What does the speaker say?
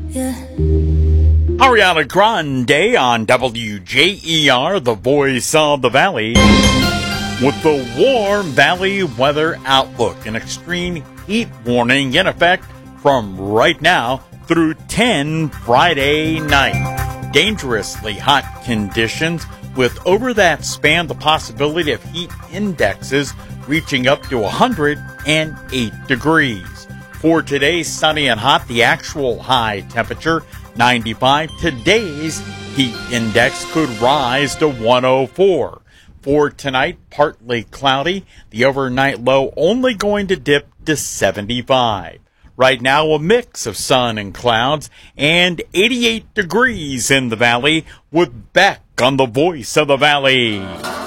Yeah. Ariana Grande on WJER, the voice of the Valley, with the warm Valley weather outlook. An extreme heat warning in effect from right now through 10 Friday night. Dangerously hot conditions with over that span the possibility of heat indexes reaching up to 108 degrees. For today, sunny and hot, the actual high temperature 95. Today's heat index could rise to 104. For tonight, partly cloudy. The overnight low only going to dip to 75. Right now, a mix of sun and clouds and 88 degrees in the valley with Beck on the voice of the Valley.